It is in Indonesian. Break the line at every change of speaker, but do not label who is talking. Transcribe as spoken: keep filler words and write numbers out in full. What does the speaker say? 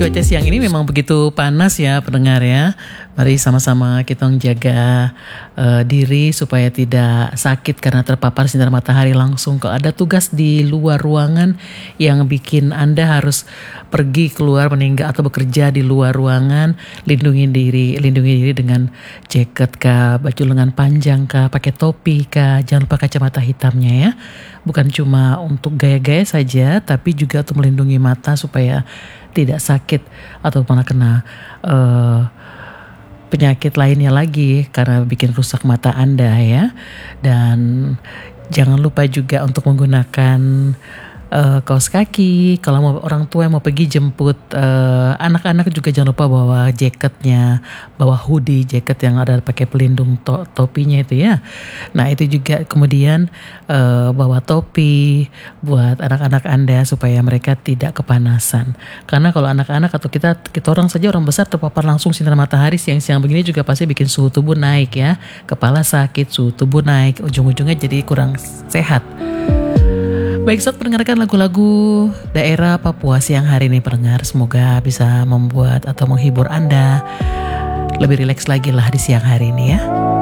cuaca siang ini memang begitu panas ya pendengar ya. Mari sama-sama kita jaga uh, diri supaya tidak sakit karena terpapar sinar matahari langsung. Kalau ada tugas di luar ruangan yang bikin Anda harus pergi keluar meninggal atau bekerja di luar ruangan, lindungi diri, lindungi diri dengan jaket kah, baju lengan panjang kah, pakai topi kah, jangan lupa kacamata hitamnya ya. Bukan cuma untuk gaya-gaya saja, tapi juga untuk melindungi mata supaya tidak sakit atau malah kena uh, penyakit lainnya lagi karena bikin rusak mata Anda ya. Dan jangan lupa juga untuk menggunakan uh, kaos kaki. Kalau mau orang tua yang mau pergi jemput uh, anak-anak juga jangan lupa bawa jaketnya, bawa hoodie, jaket yang ada pakai pelindung to- topinya itu ya. Nah itu juga kemudian uh, bawa topi buat anak-anak Anda supaya mereka tidak kepanasan. Karena kalau anak-anak atau kita kita orang saja orang besar terpapar langsung sinar matahari siang-siang begini juga pasti bikin suhu tubuh naik ya. Kepala sakit, suhu tubuh naik, ujung-ujungnya jadi kurang sehat. Baik, saat mendengarkan lagu-lagu daerah Papua siang hari ini pendengar, semoga bisa membuat atau menghibur Anda lebih rileks lagi lah di siang hari ini ya.